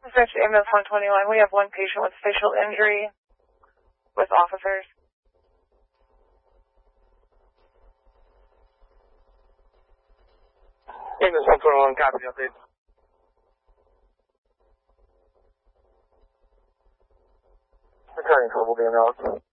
Dispatch to ambulance 121. We have one patient with facial injury with officers. Ambulance 121, copy, update. Returning to Mobile,